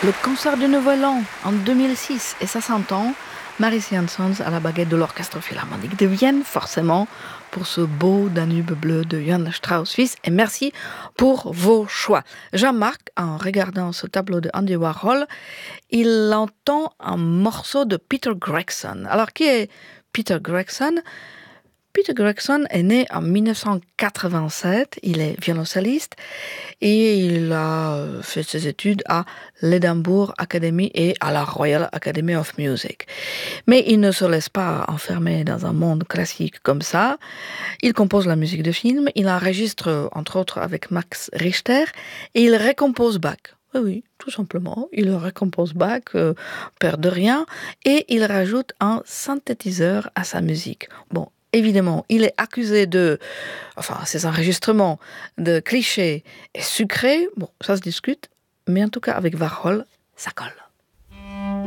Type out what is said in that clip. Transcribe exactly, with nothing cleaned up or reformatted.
Le concert du Nouvel An en deux mille six et soixante ans, Maurice Jansons à la baguette de l'Orchestre Philharmonique de Vienne, forcément, pour ce beau Danube bleu de Johann Strauss Fils. Et merci pour vos choix. Jean-Marc, en regardant ce tableau de Andy Warhol, il entend un morceau de Peter Gregson. Alors, qui est Peter Gregson ? Peter Gregson est né en dix-neuf cent quatre-vingt-sept, il est violoncelliste et il a fait ses études à l'Edinburgh Academy et à la Royal Academy of Music. Mais il ne se laisse pas enfermer dans un monde classique comme ça. Il compose la musique de film, il enregistre entre autres avec Max Richter et il récompose Bach. Oui, oui, tout simplement, il récompose Bach, euh, perd de rien, et il rajoute un synthétiseur à sa musique. Bon, évidemment, il est accusé de, enfin, ces enregistrements de clichés et sucrés, bon, ça se discute, mais en tout cas, avec Warhol, ça colle.